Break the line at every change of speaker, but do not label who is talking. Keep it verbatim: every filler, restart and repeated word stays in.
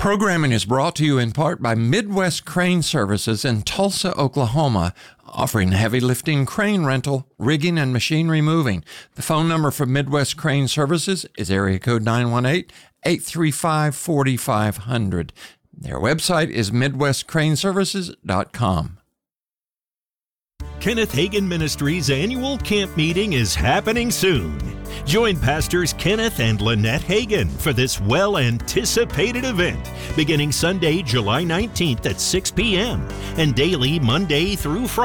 Programming is brought to you in part by Midwest Crane Services in Tulsa, Oklahoma, offering heavy lifting crane rental, rigging, and machinery moving. The phone number for Midwest Crane Services is area code nine one eight, eight three five, four five zero zero. Their website is midwest crane services dot com.
Kenneth Hagin Ministries' annual camp meeting is happening soon. Join Pastors Kenneth and Lynette Hagin for this well-anticipated event beginning Sunday, July nineteenth at six p.m. and daily Monday through Friday.